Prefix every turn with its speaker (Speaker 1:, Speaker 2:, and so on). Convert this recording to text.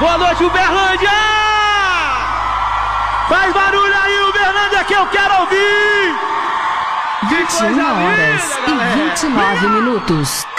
Speaker 1: Boa noite, Uberlândia! Faz barulho aí, Uberlândia, que eu quero ouvir!
Speaker 2: 21 horas e 29 minutos.